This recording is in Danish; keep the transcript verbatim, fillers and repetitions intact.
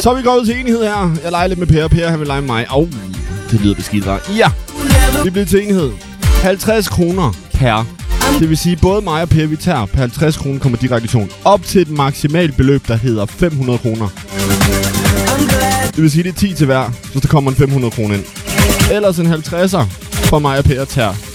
Så er vi gået til enighed her. Jeg leger lidt med Per, og Per han vil lege med mig. Au, det lyder beskidt rart. Ja, vi bliver til enighed. halvtreds kroner per. Det vil sige, både mig og Per, vi tager per halvtreds kroner kommer direkte i aktion. Op til et maksimalt beløb, der hedder fem hundrede kroner. Det vil sige, det er ti til hver, så der kommer en fem hundrede kroner ind. Ellers en halvtredser for mig og Per tager